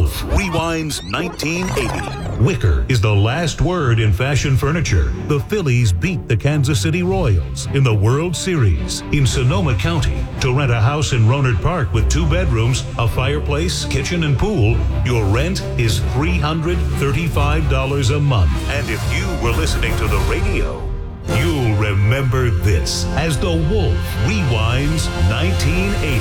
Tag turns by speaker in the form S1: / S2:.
S1: Wolf rewinds 1980. Wicker is the last word in fashion furniture. The Phillies beat the Kansas City Royals in the World Series. In Sonoma County, to rent a house in Rohnert Park with 2 bedrooms, a fireplace, kitchen, and pool, your rent is $335 a month. And if you were listening to the radio, you'll remember this as the Wolf rewinds 1980.